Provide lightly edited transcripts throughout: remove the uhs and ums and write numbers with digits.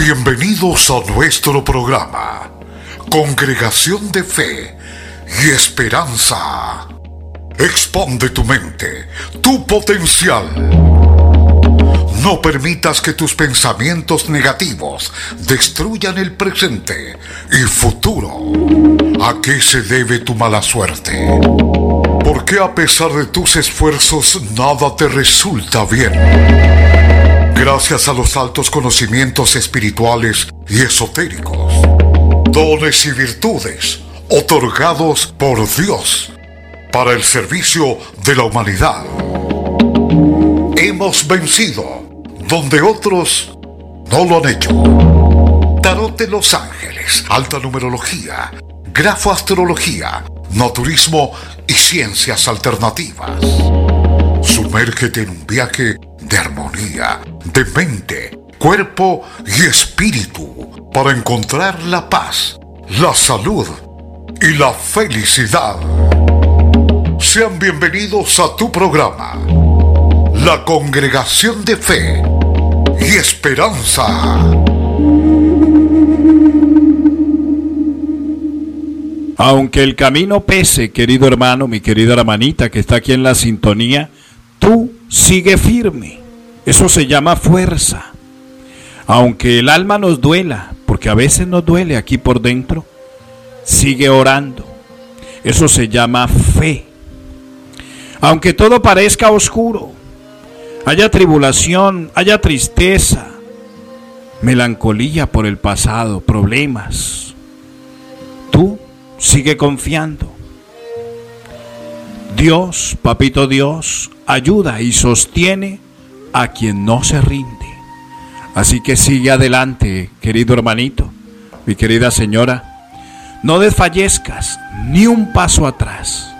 Bienvenidos a nuestro programa, Congregación de Fe y Esperanza. Expande tu mente, tu potencial. No permitas que tus pensamientos negativos destruyan el presente y futuro. ¿A qué se debe tu mala suerte? ¿Por qué a pesar de tus esfuerzos nada te resulta bien? Gracias a los altos conocimientos espirituales y esotéricos, dones y virtudes otorgados por Dios para el servicio de la humanidad, hemos vencido donde otros no lo han hecho. Tarot de los ángeles, alta numerología, grafoastrología, naturismo y ciencias alternativas. Sumérgete en un viaje de armonía, de mente, cuerpo y espíritu para encontrar la paz, la salud y la felicidad. Sean bienvenidos a tu programa, la Congregación de Fe y Esperanza. Aunque el camino pese, querido hermano, mi querida hermanita que está aquí en la sintonía, tú sigue firme. Eso se llama fuerza. Aunque el alma nos duela, porque a veces nos duele aquí por dentro, sigue orando. Eso se llama fe. Aunque todo parezca oscuro, haya tribulación, haya tristeza, melancolía por el pasado, problemas, tú sigue confiando. Dios, papito Dios, ayuda y sostiene a quien no se rinde. Así que sigue adelante, querido hermanito, mi querida señora. No desfallezcas ni un paso atrás.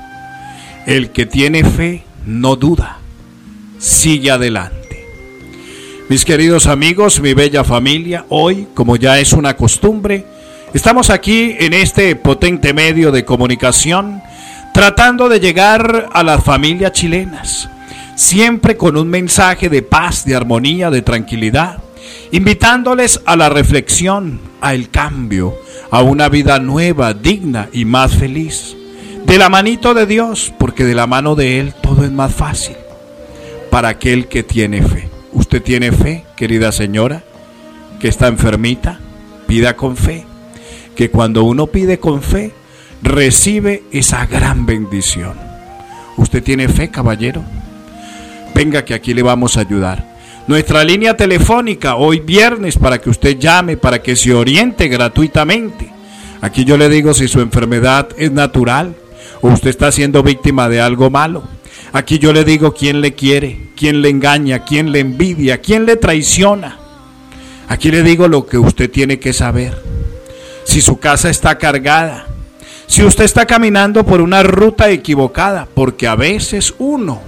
El que tiene fe no duda. Sigue adelante. Mis queridos amigos, mi bella familia, hoy, como ya es una costumbre, estamos aquí en este potente medio de comunicación tratando de llegar a las familias chilenas, siempre con un mensaje de paz, de armonía, de tranquilidad, invitándoles a la reflexión, al cambio, a una vida nueva, digna y más feliz, de la manito de Dios, porque de la mano de Él todo es más fácil, para aquel que tiene fe. ¿Usted tiene fe, querida señora, que está enfermita? Pida con fe, que cuando uno pide con fe, recibe esa gran bendición. ¿Usted tiene fe, caballero? Venga, que aquí le vamos a ayudar. Nuestra línea telefónica hoy viernes para que usted llame, para que se oriente gratuitamente. Aquí yo le digo si su enfermedad es natural o usted está siendo víctima de algo malo. Aquí yo le digo quién le quiere, quién le engaña, quién le envidia, quién le traiciona. Aquí le digo lo que usted tiene que saber. Si su casa está cargada, si usted está caminando por una ruta equivocada, porque a veces uno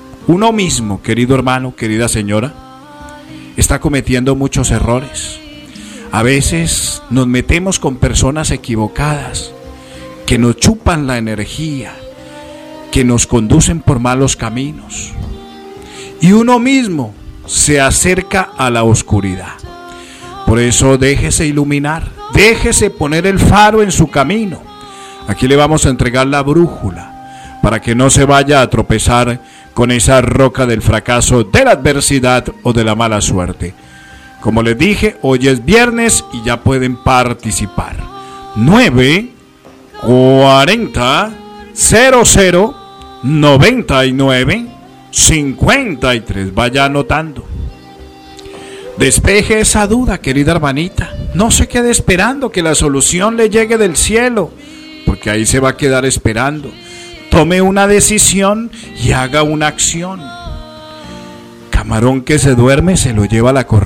mismo, querido hermano, querida señora, está cometiendo muchos errores. A veces nos metemos con personas equivocadas que nos chupan la energía, que nos conducen por malos caminos. Y uno mismo se acerca a la oscuridad. Por eso déjese iluminar, déjese poner el faro en su camino. Aquí le vamos a entregar la brújula para que no se vaya a tropezar con esa roca del fracaso, de la adversidad o de la mala suerte. Como les dije, hoy es viernes y ya pueden participar. 940-00-99-53. Vaya anotando. Despeje esa duda, querida hermanita. No se quede esperando que la solución le llegue del cielo, porque ahí se va a quedar esperando. Tome una decisión y haga una acción. Camarón que se duerme se lo lleva la corriente.